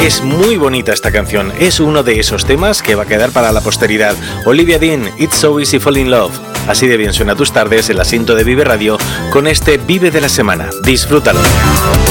Es muy bonita esta canción, es uno de esos temas que va a quedar para la posteridad. Olivia Dean, It's So Easy Fall in Love. Así de bien suena tus tardes el asiento de Vive Radio con este Vive de la Semana. Disfrútalo.